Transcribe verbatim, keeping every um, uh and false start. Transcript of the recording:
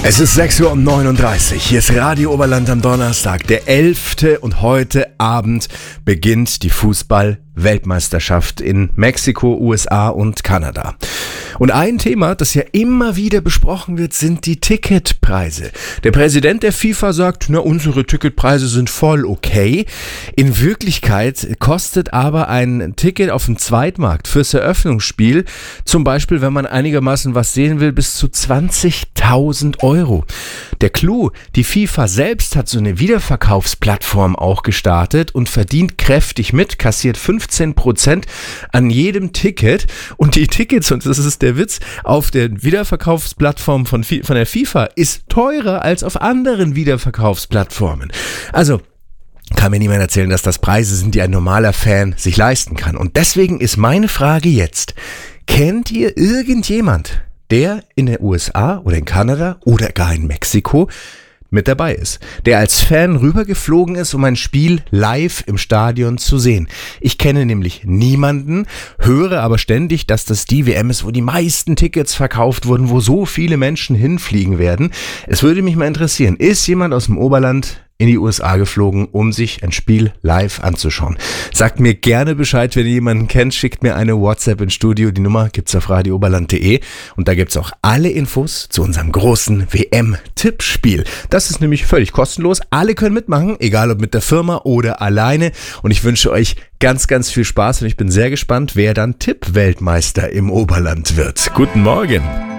Es ist sechs Uhr neununddreißig. Hier ist Radio Oberland am Donnerstag, der elfte und heute Abend beginnt die Fußball-Weltmeisterschaft in Mexiko, U S A und Kanada. Und ein Thema, das ja immer wieder besprochen wird, sind die Ticketpreise. Der Präsident der FIFA sagt, na, unsere Ticketpreise sind voll okay. In Wirklichkeit kostet aber ein Ticket auf dem Zweitmarkt fürs Eröffnungsspiel, zum Beispiel, wenn man einigermaßen was sehen will, bis zu zwanzigtausend Euro. Der Clou, die FIFA selbst hat so eine Wiederverkaufsplattform auch gestartet und verdient kräftig mit, kassiert fünfzehn Prozent an jedem Ticket. Und die Tickets, und das ist der Witz, auf der Wiederverkaufsplattform von, von der FIFA ist teurer als auf anderen Wiederverkaufsplattformen. Also kann mir niemand erzählen, dass das Preise sind, die ein normaler Fan sich leisten kann. Und deswegen ist meine Frage jetzt, kennt ihr irgendjemand, der in den U S A oder in Kanada oder gar in Mexiko mit dabei ist, der als Fan rübergeflogen ist, um ein Spiel live im Stadion zu sehen? Ich kenne nämlich niemanden, höre aber ständig, dass das die W M ist, wo die meisten Tickets verkauft wurden, wo so viele Menschen hinfliegen werden. Es würde mich mal interessieren, ist jemand aus dem Oberland in die U S A geflogen, um sich ein Spiel live anzuschauen? Sagt mir gerne Bescheid, wenn ihr jemanden kennt, schickt mir eine WhatsApp ins Studio, die Nummer gibt's auf radio oberland punkt de und da gibt's auch alle Infos zu unserem großen W M-Tippspiel. Das ist nämlich völlig kostenlos, alle können mitmachen, egal ob mit der Firma oder alleine, und ich wünsche euch ganz, ganz viel Spaß und ich bin sehr gespannt, wer dann Tipp-Weltmeister im Oberland wird. Guten Morgen!